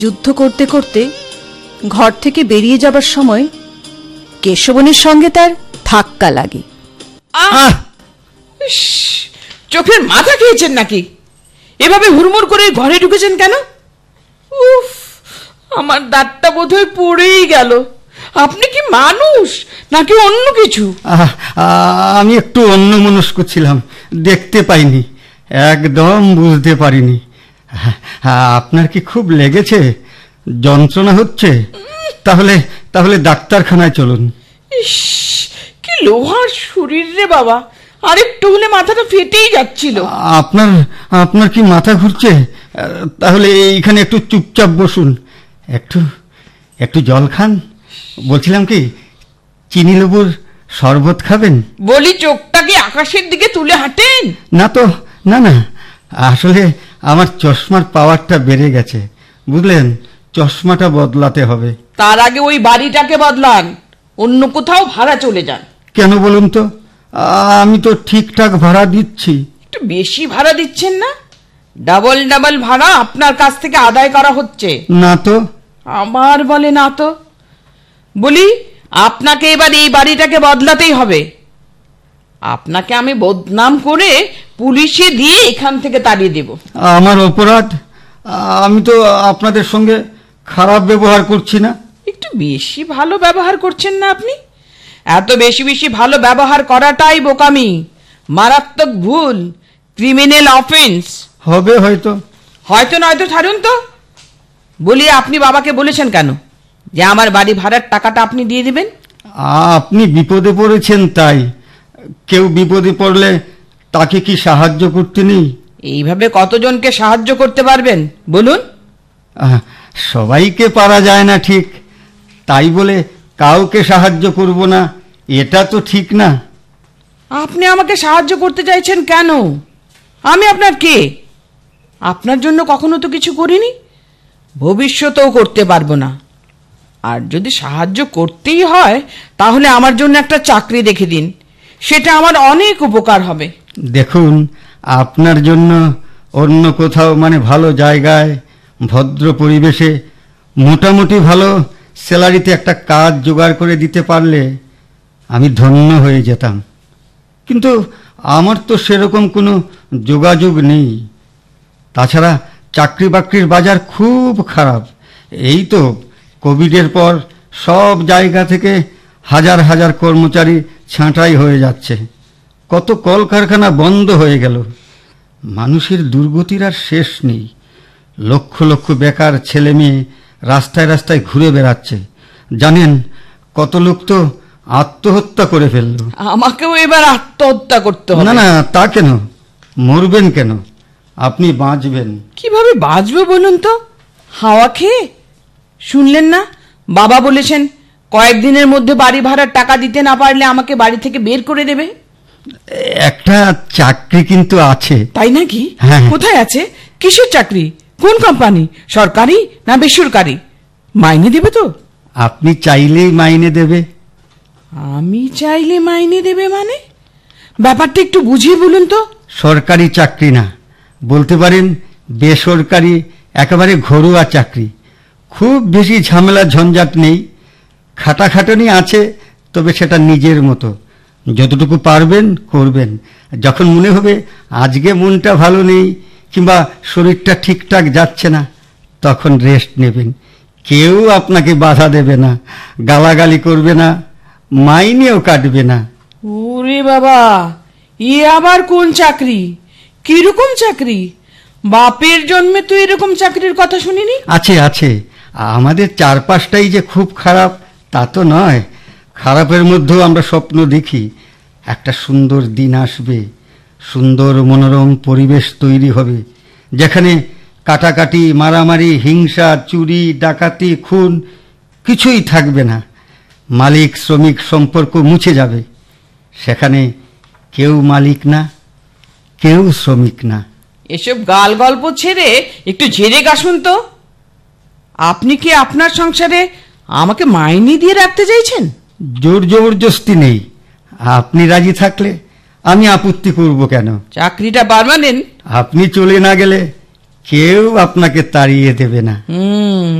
যুদ্ধ করতে করতে ঘর থেকে বেরিয়ে যাবার সময় কেশবনের সঙ্গে তার ধাক্কা লাগে। চোখের মাথা খেয়েছেন নাকি? এভাবে হুড়মুড় করে ঘরে ঢুকেছেন কেন? উফ, আমার দাঁতটা বোধহয় পড়েই গেল। আপনি কি মানুষ নাকি অন্য কিছু? আমি একটু অন্যমনস্ক ছিলাম, দেখতে পাইনি, একদম বুঝতে পারিনি। আপনার কি খুব লেগেছে? যন্ত্রণা হচ্ছে? তাহলে তাহলে ডাক্তারখানায় চলুন। ইস, কি লোহার শরীর রে বাবা, আরেকটু হলে মাথাটা ফেটেই যাচ্ছিল। আপনার আপনার কি মাথা ঘুরছে? তাহলে এইখানে একটু চুপচাপ বসুন, একটু একটু জল খান। বলছিলাম কি, চিনি লেবুর শরবত খাবেন? বলি, চোখটা কি আকাশের দিকে তুলে হাঁটেন? না তো, না না, আসলে আমার চশমার পাওয়ারটা বেড়ে গেছে, বুঝলেন, চশমাটা বদলাতে হবে। তার আগে ওই বাড়িটাকে বদলান, অন্য কোথাও ভাড়া চলে যান। কেন বলুন তো? আমি তো ঠিকঠাক ভাড়া দিচ্ছি। একটু বেশি ভাড়া দিচ্ছেন না? ডাবল ডাবল ভাড়া আপনার কাছ থেকে আদায় করা হচ্ছে। না তো। আমার বলে না তো? বলি, আপনাকে এবার এই বাড়িটাকে বদলাতেই হবে। আপনাকে আমি বদনাম করে পুলিশে দিয়ে এখান থেকে তাড়িয়ে দেব। আমার অপরাধ? আমি তো আপনাদের সঙ্গে খারাপ ব্যবহার করছি না। একটু বেশি ভালো ব্যবহার করছেন না আপনি? এত বেশি বেশি ভালো ব্যবহার করাটাই বোকামি, মারাত্মক ভুল, ক্রিমিনাল অফেন্স। হবে হয়তো। হয়তো নয়তো ছাড়ুন তো। বলি, আপনি বাবাকে বলেছেন কেন যে আমার বাড়ি ভাড়ার টাকাটা আপনি দিয়ে দিবেন? আপনি বিপদে পড়েছেন তাই। কেউ বিপদে পড়লে তাকে কি সাহায্য করতে নেই? এইভাবে কতজনকে সাহায্য করতে পারবেন বলুন? সবাইকে পারা যায় না ঠিক, তাই বলে কাউকে সাহায্য করব না, এটা তো ঠিক না। আপনি আমাকে সাহায্য করতে চাইছেন কেন? আমি আপনার কে? আপনার জন্য কখনো তো কিছু করিনি, ভবিষ্যতেও করতে পারবো না। আর যদি সাহায্য করতেই হয় তাহলে আমার জন্য একটা চাকরি দেখে দিন, সেটা আমার অনেক উপকার হবে। দেখুন, আপনার জন্য অন্য কোথাও, মানে ভালো জায়গায়, ভদ্র পরিবেশে, মোটামুটি ভালো স্যালারিতে একটা কাজ জোগাড় করে দিতে পারলে আমি ধন্য হয়ে যেতাম। কিন্তু আমার তো সেরকম কোনো যোগাযোগ নেই। তাছাড়া চাকরি বাকরির বাজার খুব খারাপ। এই তো কোভিডের পর সব জায়গা থেকে হাজার হাজার কর্মচারী ছাঁটাই হয়ে যাচ্ছে, কত কলকারখানা বন্ধ হয়ে গেল। মানুষের দুর্গতির আর শেষ নেই। লক্ষ লক্ষ বেকার ছেলে মেয়ে রাস্তায় রাস্তায় ঘুরে বেড়াচ্ছে। জানেন, কত লোক তো আত্মহত্যা করে ফেলল। আমাকেও এবার আত্মহত্যা করতে হবে? না না, তা কেন? মরবেন কেন? আপনি বাঁচবেন। কিভাবে বাঁচবে বলুন তো? হাওয়া খেয়ে? শুনলেন না, বাবা বলেছেন কয়েকদিনের মধ্যে বাড়ি ভাড়ার টাকা দিতে না পারলে আমাকে বাড়ি থেকে বের করে দেবে। একটা চাকরি কিন্তু আছে। তাই নাকি? হ্যাঁ। কোথায় আছে? কিসের চাকরি? কোন কোম্পানি? সরকারি না বেসরকারি? মাইনে দেবে তো? আপনি চাইলেই মাইনে দেবে। আমি চাইলে মাইনে দেবে মানে? ব্যাপারটা একটু বুঝিয়ে বলুন তো। সরকারি চাকরি না, বলতে পারেন বেসরকারি, একেবারে ঘরোয়া চাকরি। খুব বেশি ঝামেলা ঝঞ্ঝাট নেই, খাটাখাটনি আছে, তবে সেটা নিজের মতো। যতটুকু পারবেন করবেন। যখন মনে হবে আজকে মনটা ভালো নেই কিংবা শরীরটা ঠিকঠাক যাচ্ছে না, তখন রেস্ট নেবেন। কেউ আপনাকে বাধা দেবে না, গালাগালি করবে না, মাইনেও কাটবে না। ওরে বাবা, এ আবার কোন চাকরি? কিরকম চাকরি? বাপের জন্মে তো এরকম চাকরির কথা শুনিনি। আছে আছে, আমাদের চারপাশটাই যে খুব খারাপ তা তো নয়। খারাপের মধ্যেও আমরা স্বপ্ন দেখি একটা সুন্দর দিন আসবে, সুন্দর মনোরম পরিবেশ তৈরি হবে, যেখানে কাটাকাটি, মারামারি, হিংসা, চুরি, ডাকাতি, খুন কিছুই থাকবে না। মালিক শ্রমিক সম্পর্ক মুছে যাবে। সেখানে কেউ মালিক না, কেউ শ্রমিক না। এসব গাল গল্প ছেড়ে একটু ঝেড়ে গাসুন তো। আপনি কি আপনার সংসারে আমাকে মাইনে দিয়ে রাখতে চাইছেন? জোর জবরদস্তি নেই। আপনি রাজি থাকলে আমি আপত্তি করব কেন? চাকরিটা পার্মানেন্ট? আপনি চলে না গেলে কেউ আপনাকে তাড়িয়ে দেবে না।